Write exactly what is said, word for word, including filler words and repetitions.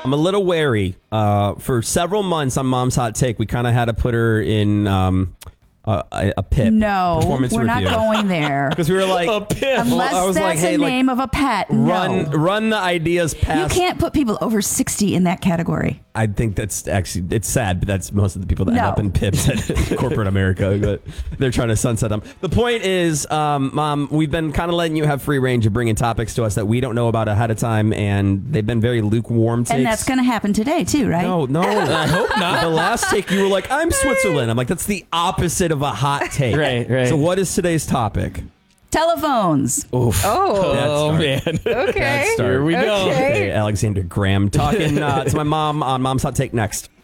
I'm a little wary. Uh, for several months on Mom's Hot Take, we kind of had to put her in um, uh, a, a P I P. No, performance we're review. not going there. Because we were like, A P I P. Unless I was that's like, hey, the like, name of a pet. run, No. run the ideas You past. can't put people over sixty in that category. I think that's actually, it's sad, but that's most of the people that No. end up in P I Ps at corporate America. But they're trying to sunset them. The point is, um, Mom, we've been kind of letting you have free range of bringing topics to us that we don't know about ahead of time, and they've been very lukewarm takes. And that's going to happen today, too, right? No, no. I hope not. The last take, you were like, I'm Switzerland. I'm like, that's the opposite of a hot take. Right, right. So what is today's topic? Telephones. Oof. Oh. Bad Oh, start. man. Okay. Bad start. Here we go. Okay. Okay, Alexander Graham talking uh, to my mom on Mom's Hot Take next.